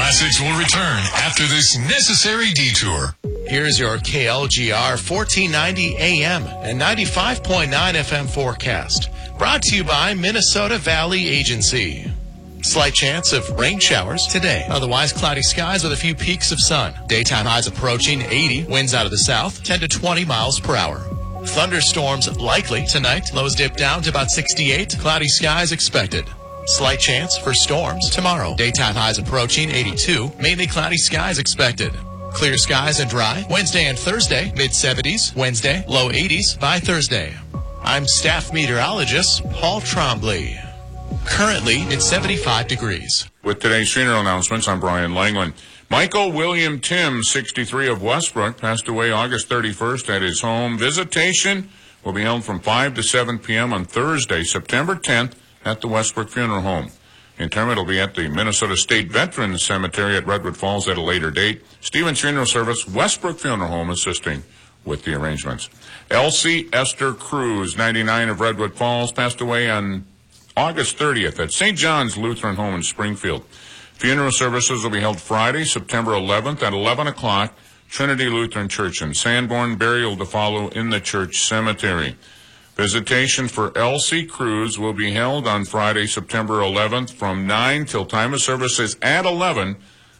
Classics will return after this necessary detour. Here's your KLGR 1490 AM and 95.9 FM forecast. Brought to you by Minnesota Valley Agency. Slight chance of rain showers today. Otherwise, cloudy skies with a few peaks of sun. Daytime highs approaching 80. Winds out of the south, 10 to 20 miles per hour. Thunderstorms likely tonight. Lows dip down to about 68. Cloudy skies expected. Slight chance for storms tomorrow. Daytime highs approaching 82. Mainly cloudy skies expected. Clear skies and dry. Wednesday and Thursday, mid-70s. Wednesday, low 80s by Thursday. I'm staff meteorologist Paul Trombley. Currently, it's 75 degrees. With today's funeral announcements, I'm Brian Langland. Michael William Tim, 63 of Westbrook, passed away August 31st at his home. Visitation will be held from 5 to 7 p.m. on Thursday, September 10th at the Westbrook Funeral Home. Interment will be at the Minnesota State Veterans Cemetery at Redwood Falls at a later date. Stevens Funeral Service, Westbrook Funeral Home, assisting with the arrangements. Elsie Esther Cruz, 99 of Redwood Falls, passed away on August 30th at St. John's Lutheran Home in Springfield. Funeral services will be held Friday, September 11th at 11 o'clock, Trinity Lutheran Church in Sanborn. Burial to follow in the church cemetery. Visitation for Elsie Cruz will be held on Friday, September 11th from 9 till time of service is at 11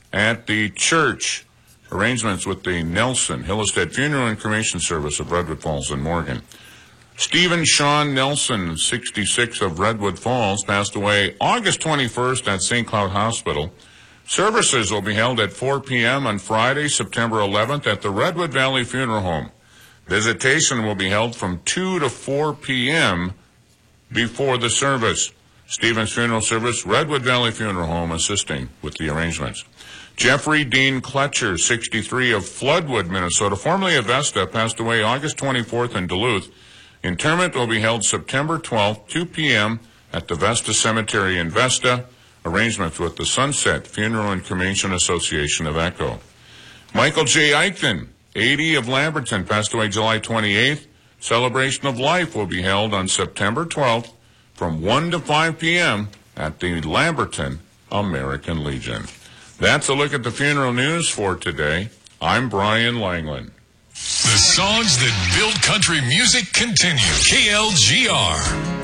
at the church. Arrangements with the Nelson Hillestead Funeral and Cremation Service of Redwood Falls and Morgan. Stephen Sean Nelson, 66 of Redwood Falls, passed away August 21st at St. Cloud Hospital. Services will be held at 4 p.m. on Friday, September 11th at the Redwood Valley Funeral Home. Visitation will be held from 2 to 4 p.m. before the service. Stevens Funeral Service, Redwood Valley Funeral Home, assisting with the arrangements. Jeffrey Dean Kletcher, 63 of Floodwood, Minnesota, formerly of Vesta, passed away August 24th in Duluth. Interment will be held September 12th, 2 p.m. at the Vesta Cemetery in Vesta. Arrangements with the Sunset Funeral and Cremation Association of Echo. Michael J. Eichten, 80 of Lamberton, passed away July 28th. Celebration of Life will be held on September 12th from 1 to 5 p.m. at the Lamberton American Legion. That's a look at the funeral news for today. I'm Brian Langland. The songs that build country music continue. KLGR.